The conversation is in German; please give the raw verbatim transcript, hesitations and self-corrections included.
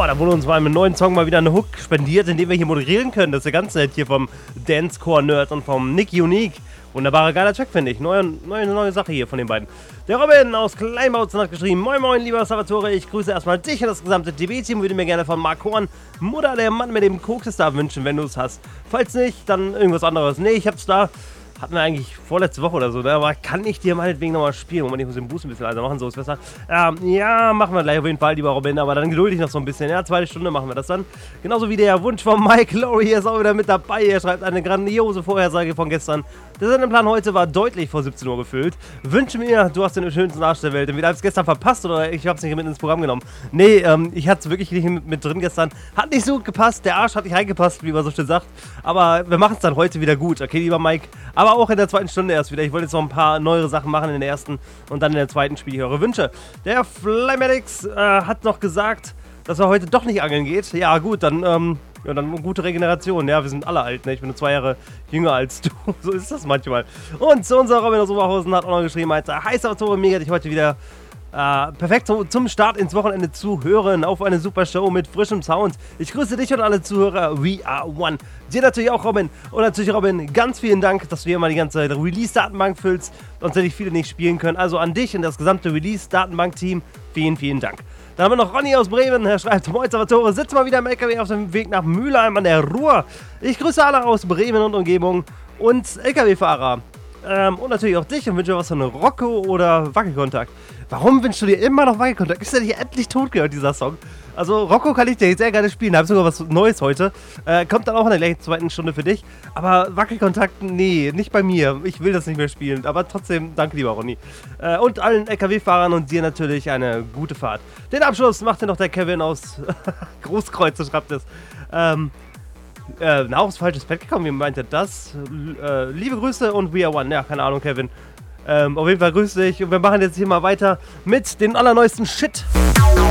Boah, da wurde uns mal mit einem neuen Song mal wieder eine Hook spendiert, in dem wir hier moderieren können. Das ist ja ganz nett hier vom Dancecore-Nerd und vom Nick Unique. Wunderbarer, geiler Track, finde ich. Neue, neue, neue Sache hier von den beiden. Der Robin aus Kleinbautzen hat geschrieben: Moin Moin, lieber Salvatore, ich grüße erstmal dich und das gesamte T V-Team. Würde mir gerne von Mark Horn, Mutter der Mann mit dem Koks-Star wünschen, wenn du es hast. Falls nicht, dann irgendwas anderes. Nee, ich hab's da. Hatten wir eigentlich vorletzte Woche oder so, ne? Aber kann ich dir meinetwegen nochmal spielen? Moment, ich muss den Boost ein bisschen leiser machen, so ist besser. Ähm, ja, machen wir gleich auf jeden Fall, lieber Robin, aber dann geduldig noch so ein bisschen. Ja, zweite Stunde machen wir das dann. Genauso wie der Wunsch von Mike Lowry ist auch wieder mit dabei. Er schreibt eine grandiose Vorhersage von gestern. Der Sendeplan heute war deutlich vor siebzehn Uhr gefüllt. Wünsche mir, du hast den schönsten Arsch der Welt. Entweder hab's gestern verpasst oder ich hab's nicht mit ins Programm genommen. Nee, ähm, ich hatte es wirklich nicht mit, mit drin gestern. Hat nicht so gut gepasst. Der Arsch hat nicht reingepasst, wie man so schön sagt. Aber wir machen es dann heute wieder gut, okay, lieber Mike? Aber auch in der zweiten Stunde erst wieder. Ich wollte jetzt noch ein paar neuere Sachen machen in der ersten und dann in der zweiten spiele ich eure Wünsche. Der Flymatics äh, hat noch gesagt, dass er heute doch nicht angeln geht. Ja, gut, dann, ähm, ja, dann gute Regeneration. Ja, wir sind alle alt, ne? Ich bin nur zwei Jahre jünger als du. So ist das manchmal. Und zu unserer Robin aus Oberhausen hat auch noch geschrieben, Alter, heißer Autor, mega dich heute wieder äh, perfekt zum, zum Start ins Wochenende zu hören. Auf eine super Show mit frischem Sound. Ich grüße dich und alle Zuhörer. We are one. Dir natürlich auch, Robin. Und natürlich, Robin, ganz vielen Dank, dass du hier mal die ganze Release-Datenbank füllst. Sonst hätte ich viele nicht spielen können. Also an dich und das gesamte Release-Datenbank-Team. Vielen, vielen Dank. Dann haben wir noch Ronny aus Bremen. Er schreibt: Moin Salvatore, sitzt mal wieder im L K W auf dem Weg nach Mülheim an der Ruhr. Ich grüße alle aus Bremen und Umgebung und L K W-Fahrer. Ähm, und natürlich auch dich und wünsche dir was von Rocco oder Wackelkontakt. Warum wünschst du dir immer noch Wackelkontakt? Ist der nicht endlich tot gehört, dieser Song? Also Rocco kann ich dir sehr gerne spielen, da habe sogar was Neues heute. Äh, kommt dann auch in der gleichen zweiten Stunde für dich. Aber Wackelkontakt, nee, nicht bei mir. Ich will das nicht mehr spielen. Aber trotzdem, danke lieber Ronny. Äh, und allen L K W-Fahrern und dir natürlich eine gute Fahrt. Den Abschluss macht dir noch der Kevin aus Großkreuze, schreibt es. Ähm, äh, na, aufs falsches Bett gekommen, wie meint er das? Äh, liebe Grüße und we are one. Ja, keine Ahnung, Kevin. Ähm, auf jeden Fall grüß dich und wir machen jetzt hier mal weiter mit dem allerneuesten Shit.